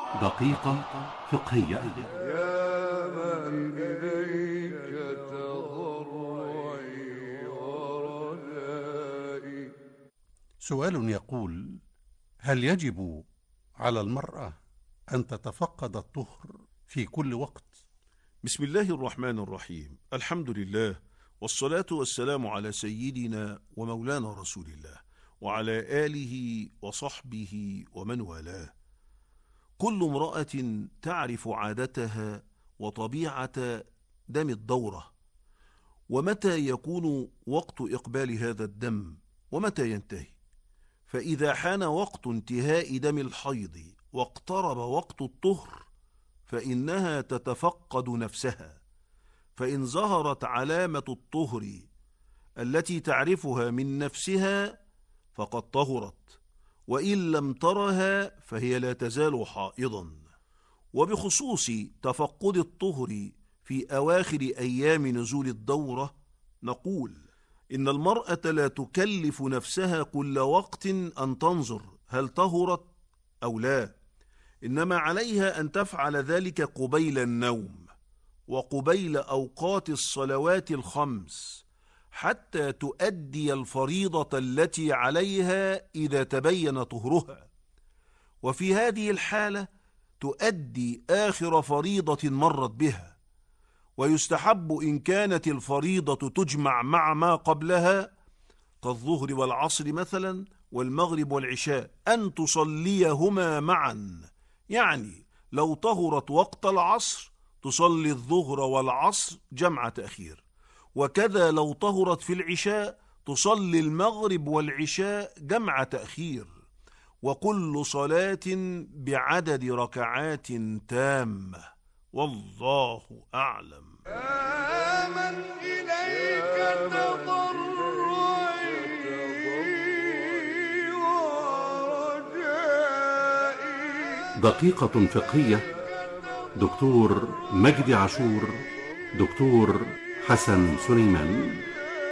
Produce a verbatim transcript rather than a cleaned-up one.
دقيقة فقهية. يا من إليك تضرعي ورجائي. سؤال يقول: هل يجب على المرأة أن تتفقد الطهر في كل وقت؟ بسم الله الرحمن الرحيم. الحمد لله، والصلاة والسلام على سيدنا ومولانا رسول الله وعلى آله وصحبه ومن والاه. كل امرأة تعرف عادتها وطبيعة دم الدورة، ومتى يكون وقت إقبال هذا الدم ومتى ينتهي. فإذا حان وقت انتهاء دم الحيض واقترب وقت الطهر فإنها تتفقد نفسها، فإن ظهرت علامة الطهر التي تعرفها من نفسها فقد طهرت، وإن لم ترها فهي لا تزال حائضا. وبخصوص تفقد الطهر في أواخر أيام نزول الدورة نقول: إن المرأة لا تكلف نفسها كل وقت أن تنظر هل طهرت أو لا، إنما عليها أن تفعل ذلك قبيل النوم وقبيل أوقات الصلوات الخمس، حتى تؤدي الفريضة التي عليها إذا تبين طهرها. وفي هذه الحالة تؤدي آخر فريضة مرت بها. ويستحب إن كانت الفريضة تجمع مع ما قبلها كالظهر والعصر مثلا والمغرب والعشاء أن تصليهما معا، يعني لو طهرت وقت العصر تصلي الظهر والعصر جمع تأخير، وكذا لو طهرت في العشاء تصلي المغرب والعشاء جمع تأخير، وكل صلاة بعدد ركعات تامة، والله أعلم. آمن إليك تضرعي ورجائي. دقيقة فقهية. دكتور مجدي عاشور، دكتور حسن سليمان.